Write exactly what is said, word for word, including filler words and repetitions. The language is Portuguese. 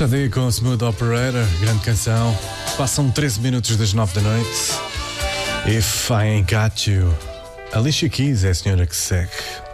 Xadê com Smooth Operator, grande canção. Passam treze minutos das nove da noite. If I Ain't Got You. Alicia Keys é a senhora que segue.